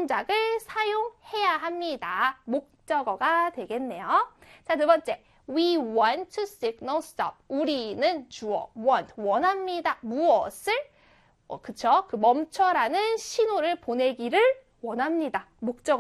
동작을 사용해야 합니다. 목적어가 되겠네요. 자, 두 번째. We want to signal stop. 우리는 주어 want, 원합니다. 무엇을? 그쵸? 그 멈춰라는 신호를 보내기를 원합니다. 목적어.